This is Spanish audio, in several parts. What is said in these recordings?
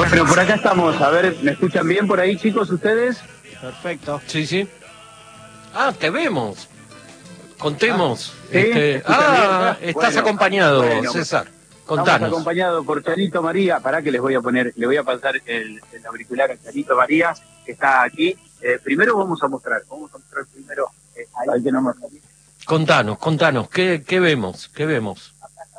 Bueno, por acá estamos. A ver, ¿me escuchan bien por ahí, chicos, ustedes? Perfecto. Sí, sí. Ah, te vemos. Contemos. ¿Sí? Estás Bueno, acompañado, bueno, César. Estamos Contanos. acompañados por Charito María. Pará que le voy a pasar el auricular a Charito María, que está aquí. Primero vamos a mostrar primero ahí que no me salió. Contanos, ¿qué vemos? ¿Qué vemos?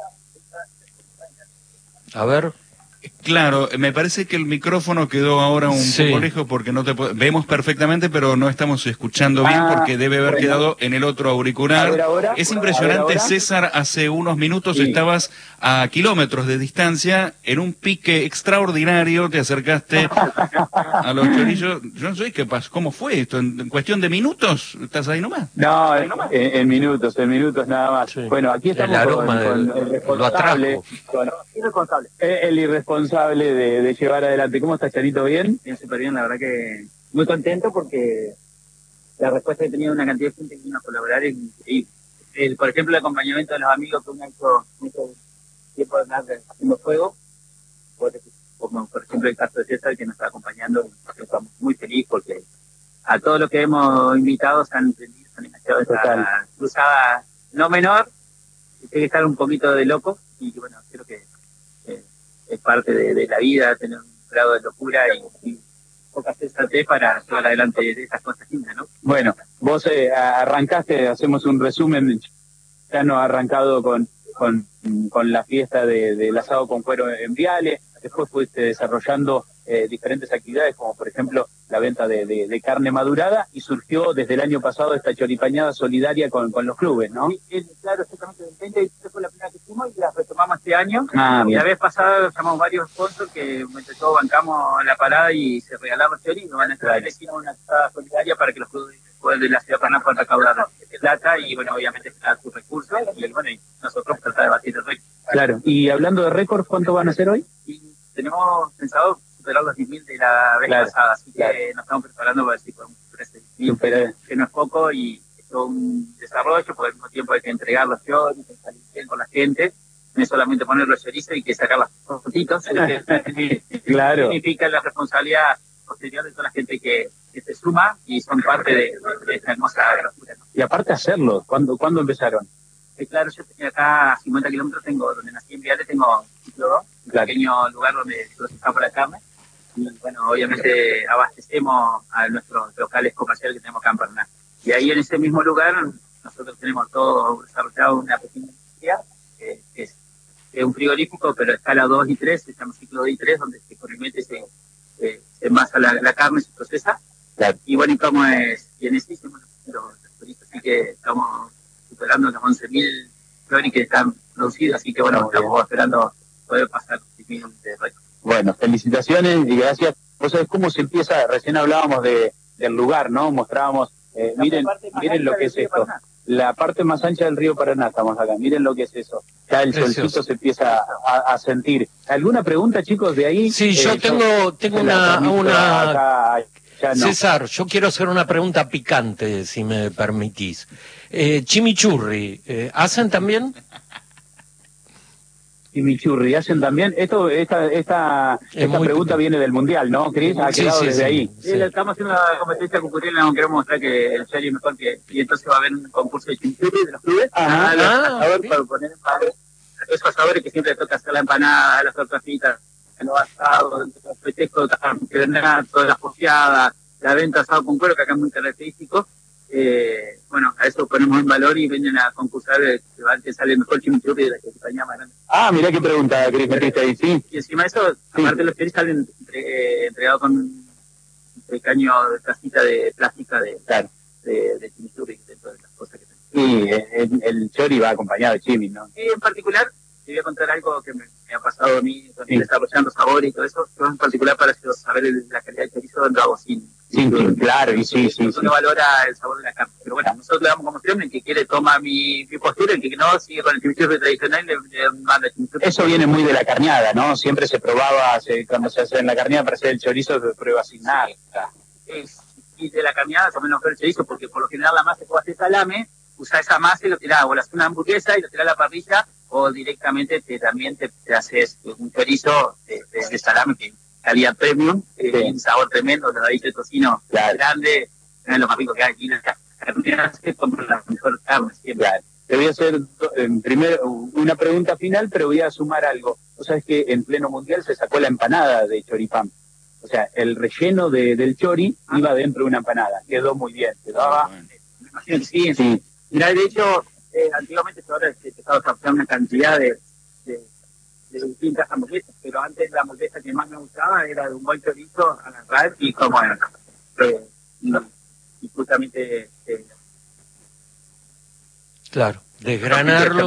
A ver. Claro, me parece que el micrófono quedó ahora un Sí. poco lejos porque no te vemos perfectamente, pero no estamos escuchando bien porque debe haber quedado en el otro auricular. A ver ahora. Es impresionante, A ver ahora. César, hace unos minutos Sí. estabas a kilómetros de distancia, en un pique extraordinario, te acercaste a los chorizos. Yo no sé qué pasó, ¿cómo fue esto? ¿En cuestión de minutos? ¿Estás ahí nomás? No, en minutos nada más. Sí. Bueno, aquí estamos El aroma con el lo responsable. atrajo. El irresponsable de llevar adelante. ¿Cómo estás, Charito? ¿Bien? Bien, súper bien, la verdad que muy contento porque la respuesta que he tenido de una cantidad de gente que vino a colaborar es increíble. Por ejemplo, el acompañamiento de los amigos que uno ha hecho mucho tiempo de andar haciendo fuego, como por ejemplo el caso de César que nos está acompañando, estamos muy felices porque a todos los que hemos invitado se han entendido, se han enganchado esta cruzada no menor, y tiene que estar un poquito de loco, y bueno, creo que es parte de la vida, tener un grado de locura y poca sensatez para llevar adelante de estas cosas lindas, ¿no? Bueno, vos arrancaste, hacemos un resumen, ya no ha arrancado con la fiesta del asado con cuero en Viale, después fuiste desarrollando diferentes actividades, como por ejemplo la venta de carne madurada, y surgió desde el año pasado esta choripañada solidaria con los clubes, ¿no? Sí, claro, exactamente. El 2023 fue la primera que hicimos y la retomamos este año. Bien. La vez pasada llamamos varios sponsors que entre todos bancamos la parada y se regalaron choris, y nos van a entrar. Hicimos una asada solidaria para que los clubes de la ciudad de Paraná puedan recaudar plata y bueno, obviamente está sus recursos y bueno, y nosotros tratar de batir el récord. Claro, y hablando de récords, ¿cuánto van a hacer hoy? Y tenemos pensado superar los 10.000 de la vez pasada, así que nos estamos preparando para ver si podemos superar ese 10.000, que no es poco y es todo un desarrollo, porque al mismo tiempo hay que entregar los chorizos, hay que salir bien con la gente, no es solamente poner los chorizos y que sacar las fotitos, Claro. Significa la responsabilidad posterior de toda la gente que se suma y son parte de esta hermosa locura, ¿no? Y aparte hacerlo, ¿cuándo empezaron? Claro, yo tenía acá 50 kilómetros, donde nací en Viale, tengo un pequeño lugar donde se procesa para la carne. Y bueno, obviamente abastecemos a nuestros locales comerciales que tenemos acá en Paraná. Y ahí en ese mismo lugar nosotros tenemos todo desarrollado una pequeña industria, que es un frigorífico, pero escala 2 y 3, se llama ciclo 2 y 3, donde se se envasa la carne, se procesa. Claro. Y bueno, y como es bienísimo, los turistas, así que estamos superando los 11.000 choris que están producidos, así que bueno, estamos esperando poder pasar los 10.000 de récord. Bueno, felicitaciones y gracias. Vos sabés cómo se empieza, recién hablábamos del lugar, ¿no? Mostrábamos, miren lo que es esto. La parte más ancha del río Paraná, estamos acá, miren lo que es eso. Ya el solcito se empieza a sentir. ¿Alguna pregunta, chicos, de ahí? Sí, yo tengo una... Acá, ya no. César, yo quiero hacer una pregunta picante, si me permitís. Chimichurri, ¿hacen también? Chimichurri, ¿hacen también? Esta pregunta viene del Mundial, ¿no, Cris? Ha quedado desde ahí. Sí, estamos haciendo una competencia concurrente, no queremos mostrar que el chori es mejor y entonces va a haber un concurso de chimichurri de los clubes. Para poner en valor esos asadores que siempre toca hacer la empanada, las tortas fritas, los asados, los festejos, todas las posteadas, la venta asado con cuero, que acá es muy característico. Bueno, a eso ponemos en valor y vienen a concursar que sale el mejor chimichurri de la compañía más grande. Ah, mirá qué pregunta, Cris, metiste ahí, sí. Y encima de eso, aparte de los choris salen entregados con un pequeño tacita de plástica de chimichurri, dentro de las cosas que tenemos. Sí, el chori va acompañado de chimi, ¿no? Y en particular, te voy a contar algo que me ha pasado a mí, desarrollando sabores y todo eso. Yo en particular, para saber la calidad del chorizo, lo hago sin claro, y sí. No valora el sabor de la carne. Pero bueno, nosotros le damos como opción, el que quiere toma mi postura, el que no sigue con el chimichurri tradicional, le manda el chimichurri. Eso viene muy de la carneada, ¿no? Siempre se probaba, cuando se hace en la carneada para hacer el chorizo, se prueba sin nada. Y de la carneada también nos el chorizo, porque por lo general la masa que vos haces salame, usás esa masa y lo tirás, o le haces una hamburguesa y lo tirás a la parrilla, o directamente también te haces un chorizo de salame, que calidad premium, y un sabor tremendo, los dadillos de tocino grande, es lo más rico que hay aquí en la carne, se compra la mejor carne siempre. Claro. Te voy a hacer primero una pregunta final, pero voy a sumar algo. O sea, es que en pleno mundial se sacó la empanada de choripán. O sea, el relleno del chori iba dentro de una empanada. Quedó muy bien. Quedaba... Me imagino que sí. Mirá, de hecho, antiguamente ahora se estaba captando una cantidad de distintas hamburguesas, pero antes la hamburguesa que más me gustaba era de un buen chorizo, agarrar y como y justamente claro, desgranarlo.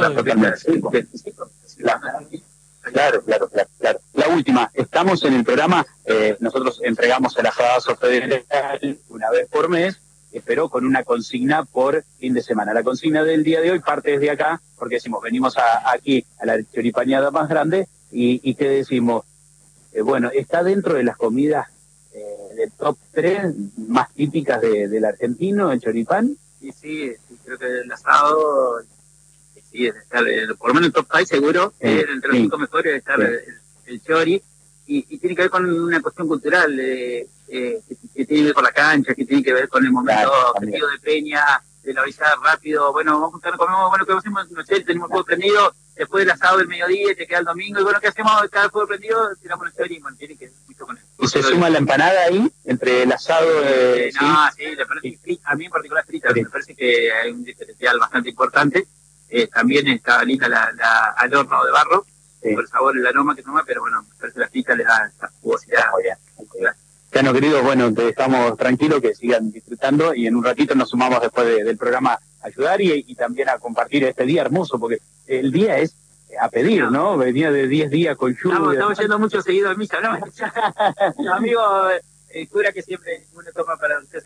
Claro. La última, estamos en el programa, nosotros entregamos el asadazo federal una vez por mes, pero con una consigna por fin de semana. La consigna del día de hoy parte desde acá, porque decimos, venimos aquí a la choripaneada más grande, y ¿qué decimos? Bueno, está dentro de las comidas del top 3 más típicas del argentino, el choripán. Sí, creo que el asado, sí, por lo menos el top 5 seguro, entre los 5 mejores debe estar el chori, y tiene que ver con una cuestión cultural, que tiene que ver con la cancha, que tiene que ver con el momento festivo de peña, de la orilla rápido, bueno, vamos a juntarnos, comemos, bueno, que hacemos en noche, tenemos el fuego prendido, después del asado del mediodía, te queda el domingo, y bueno, ¿qué hacemos? Cada fuego prendido, tiramos el chori, bueno, tiene que ver mucho con eso. ¿Y se suma la empanada ahí, entre el asado? Sí, le parece, a mí en particular frita, me parece que hay un diferencial bastante importante. También está linda al horno de barro, por el sabor y el aroma que toma, pero bueno, me parece que la frita le da esta jugosidad. Muy bien. Cano, queridos, bueno, estamos tranquilos, que sigan disfrutando, y en un ratito nos sumamos después del programa a ayudar y también a compartir este día hermoso, porque el día es a pedir, ¿no? Venía de 10 días con lluvia. Estamos yendo mucho seguido a misa, ¿no? Amigo, cura que siempre uno toma para